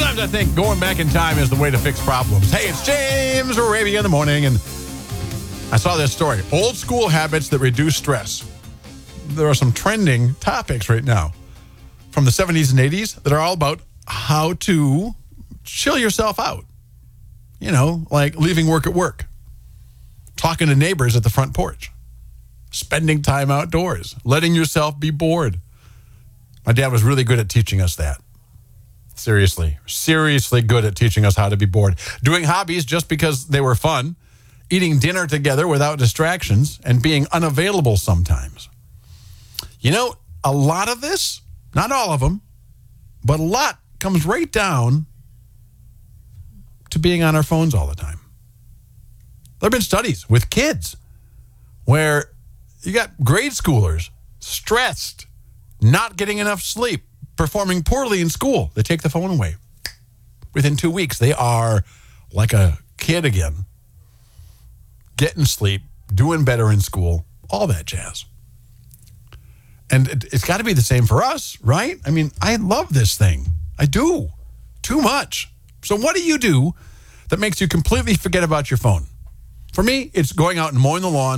Sometimes I think going back in time is the way to fix problems. Hey, it's James Arabia in the morning, and I saw this story. Old school habits that reduce stress. There are some trending topics right now from the 70s and 80s that are all about how to chill yourself out. You know, like leaving work at work, talking to neighbors at the front porch, spending time outdoors, letting yourself be bored. My dad was really good at teaching us that. Seriously good at teaching us how to be bored. Doing hobbies just because they were fun, eating dinner together without distractions, and being unavailable sometimes. You know, a lot of this, not all of them, but a lot comes right down to being on our phones all the time. There have been studies with kids where you got grade schoolers stressed, not getting enough sleep, performing poorly in school. They take the phone away. Within 2 weeks, they are like a kid again, getting sleep, doing better in school, all that jazz. And it's got to be the same for us, right? I mean, I love this thing. I do. Too much. So what do you do that makes you completely forget about your phone? For me, it's going out and mowing the lawn,